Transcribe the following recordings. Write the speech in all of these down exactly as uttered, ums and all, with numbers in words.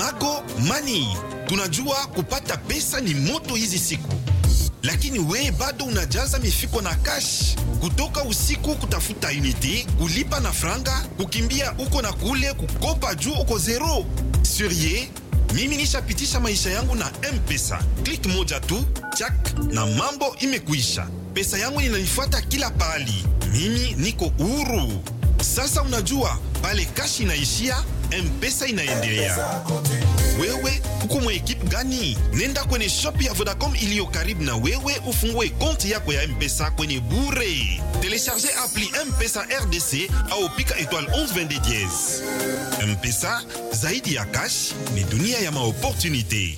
Mago Money. Tunajua kupata pesa ni moto hizi siku, lakini we bado unajaza mifuko na cash, kutoka usiku kutafuta unity, kulipa na franga, kukimbia uko na kule, kukopa juu uko zero. Surie, mimi nishapitisha maisha yangu na M-Pesa. Click moja tu, chak, na mambo imekuisha. Pesa yangu inanifuata kila pali. Mimi niko huru. Sasa unajua, pale cash inaishia, M-Pesa inaendelea. Wewe, uko mwa ekipe gani? Nenda kwenye shop ya Vodacom iliyo karibu na wewe, ufungue konti yako ya M-Pesa kwenye bure. Telecharge appli M-Pesa R D C au pika étoile onze vingt dièse. M-Pesa, zaidi ya cash, ni dunia ya maopportunité.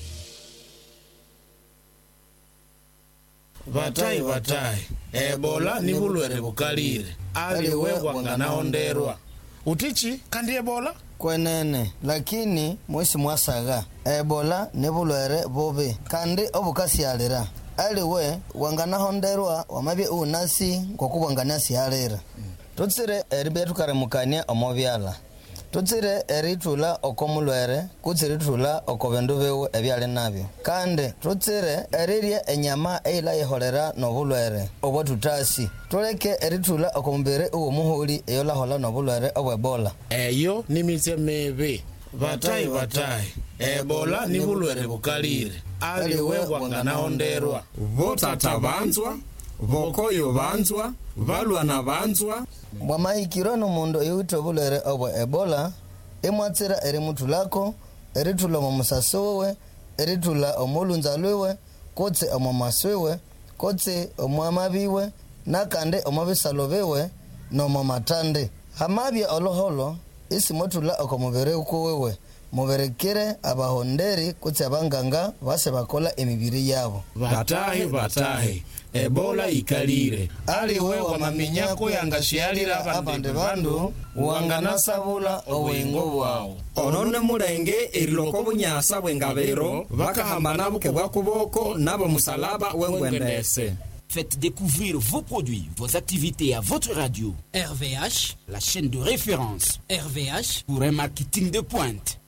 Vatai vatai, Ebola ni bulwere bukalire. Ali wewa nganaonderwa. Utichi kandi Ebola? Kwenene, lakini mwisi mwasaga. Ebola ni bulwere bobe, kandi obukasi alira. Ali we wanganahonderwa wamabye unasi kwa kubanganasi alira. Tutsire eribetu karemukania omobyala. Tutsire eritula okomulwere, kutsiritula okobendu bewe ebyale nabyo. Kandi tutsire eriria enyama eila yeholera nobulwere obwo tutasi. Tuleke eritula okombere uwo muhuli eyola hola nobulwere obwo Ebola. Eyo ni mize mebe. Vatai vatai, Ebola ni bulwere bukalire. Ali wewa nganaonderwa. Votata banzwa, vokoyo banzwa, valwa na banzwa. Mwamahikiro n'omundu eyuto bulwere obwo Ebola, emwatsira eri mutulako, eritula omusaso wewe, eritula omulunza lwewe, kotse omumaswewe, kotse omwamabiwe, nakande omabisalo bewe, nomumatande. Hamabya oloholo, isi motula okomubere uko wewe, muberekere abahonderi kutse abanganga base bakola emibiri yabo. Vatahi vatahi, Ebola ikalire. Ali wewa maminyako yangashialira abande bandu, wanganasabula owengo wao. Onone mulenge eriloko bunyasa bwengabero, bakahamba buke bwa kuboko nabo musalaba wengwendese. Faites découvrir vos produits, vos activités à votre radio. R V H, la chaîne de référence. R V H pour un marketing de pointe.